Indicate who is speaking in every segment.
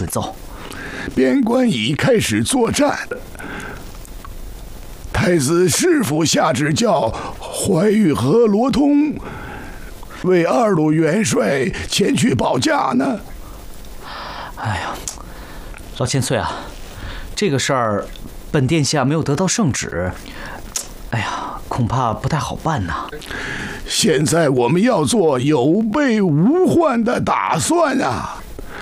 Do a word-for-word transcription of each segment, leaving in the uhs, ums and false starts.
Speaker 1: 奏。
Speaker 2: 边关已开始作战，太子是否下旨叫怀玉和罗通为二路元帅前去保驾呢？
Speaker 1: 哎呀，老千岁啊，这个事儿，本殿下没有得到圣旨，哎呀，恐怕不太好办呐。
Speaker 2: 现在我们要做有备无患的打算啊！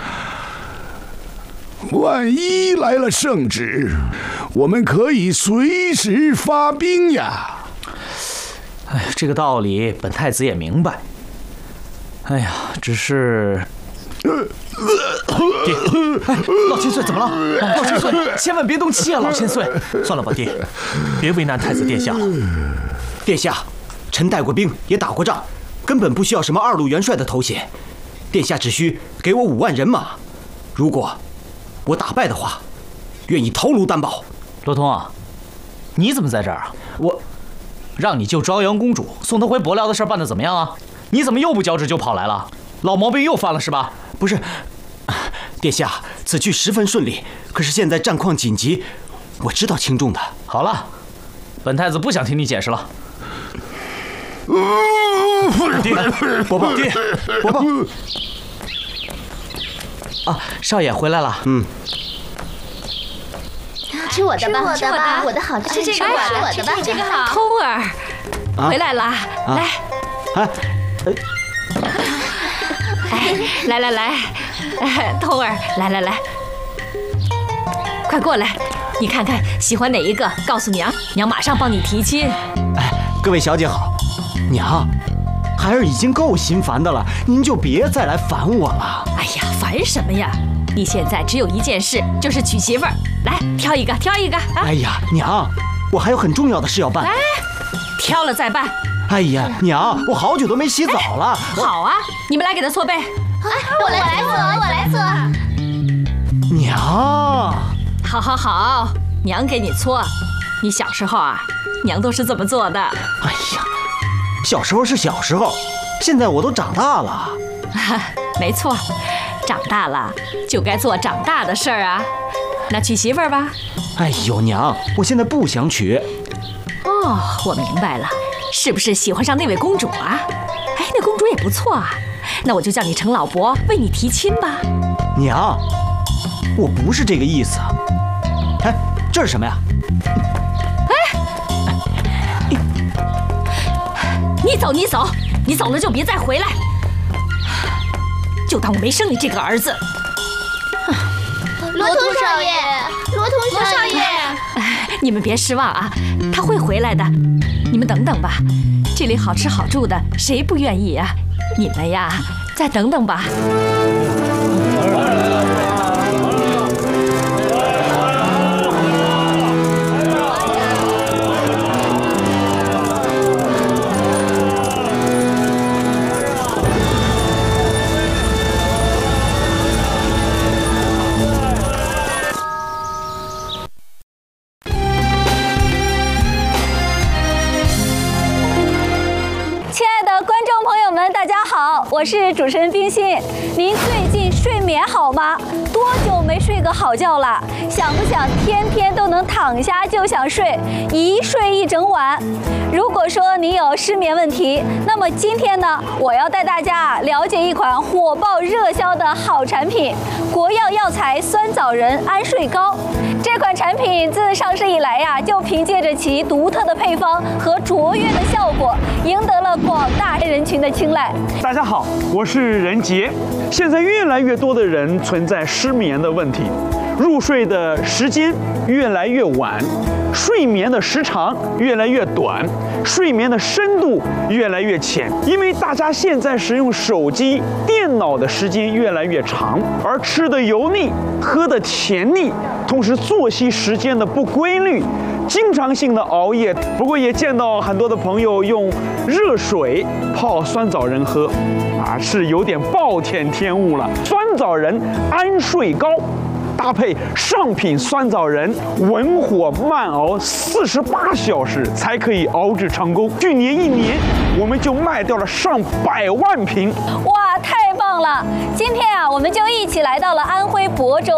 Speaker 2: 万一来了圣旨，我们可以随时发兵呀。
Speaker 1: 哎，这个道理本太子也明白。哎呀，只是……爹，哎，老千岁怎么了？老千岁，千万别动气啊！老千岁，算了吧，爹，别为难太子殿下。
Speaker 3: 殿下，臣带过兵，也打过仗，根本不需要什么二路元帅的头衔。殿下只需给我五万人马，如果我打败的话，愿意头颅担保。
Speaker 1: 罗通啊，你怎么在这儿啊？
Speaker 3: 我
Speaker 1: 让你救朝阳公主、送她回伯辽的事办得怎么样啊？你怎么又不交旨就跑来了？老毛病又犯了是吧？
Speaker 3: 不是，殿下，此去十分顺利，可是现在战况紧急，我知道轻重的。
Speaker 1: 好了，本太子不想听你解释了。
Speaker 3: 爹，伯伯，爹，伯伯。
Speaker 1: 啊，少爷回来了。
Speaker 3: 嗯。
Speaker 4: 吃我的吧，
Speaker 5: 吃我的吧，
Speaker 4: 我的好吃
Speaker 5: 这个
Speaker 4: 我的，
Speaker 5: 我的吧，这个好。
Speaker 6: 通儿，回来了，来，
Speaker 3: 哎，
Speaker 6: 哎，来来来，通儿，来来来，快过来，你看看喜欢哪一个，告诉娘，娘马上帮你提亲。
Speaker 3: 哎，各位小姐好，娘，孩儿已经够心烦的了，您就别再来烦我了。
Speaker 6: 哎呀，烦什么呀？你现在只有一件事，就是娶媳妇儿。来，挑一个，挑一个啊！
Speaker 3: 哎呀，娘，我还有很重要的事要办。
Speaker 6: 哎，挑了再办。
Speaker 3: 哎呀，娘，我好久都没洗澡了。
Speaker 6: 好啊，你们来给他搓背。哎，
Speaker 4: 我来做，我来做。
Speaker 3: 娘，
Speaker 6: 好好好，娘给你搓。你小时候啊，娘都是这么做的。
Speaker 3: 哎呀，小时候是小时候，现在我都长大了。
Speaker 6: 没错，长大了就该做长大的事儿啊。那娶媳妇儿吧。
Speaker 3: 哎呦，娘，我现在不想娶。
Speaker 6: 哦，我明白了，是不是喜欢上那位公主啊？哎，那公主也不错啊。那我就叫你程老伯为你提亲吧。
Speaker 3: 娘，我不是这个意思。哎，这是什么呀？
Speaker 6: 哎，你走，你走，你走了就别再回来，就当我没生你这个儿子。
Speaker 4: 罗通少爷，罗通少爷，
Speaker 6: 哎，你们别失望啊，他会回来的。你们等等吧，这里好吃好住的，谁不愿意啊？你们呀，再等等吧。
Speaker 5: 我是主持人冰心，您最近睡眠好吗？多久没睡个好觉了？想不想天天都能躺下就想睡，一睡一整晚？如果说您有失眠问题，那么今天呢，我要带大家了解一款火爆热销的好产品——国药药材酸枣仁安睡膏。这款产品自上市以来呀，就凭借着其独特的配方和卓越的效果，赢得了广大人群的青睐。
Speaker 7: 大家好，我是任杰。现在越来越多的人存在失眠的问题，入睡的时间越来越晚，睡眠的时长越来越短，睡眠的深度越来越浅。因为大家现在使用手机、电脑的时间越来越长，而吃的油腻，喝的甜腻，同时作息时间的不规律，经常性的熬夜。不过也见到很多的朋友用热水泡酸枣仁喝，啊，是有点暴殄天物了。酸枣仁安睡膏搭配上品酸枣仁，文火慢熬四十八小时才可以熬制成功。去年一年，我们就卖掉了上百万瓶。
Speaker 5: 哇，太棒了！今天啊，我们就一起来到了安徽亳州。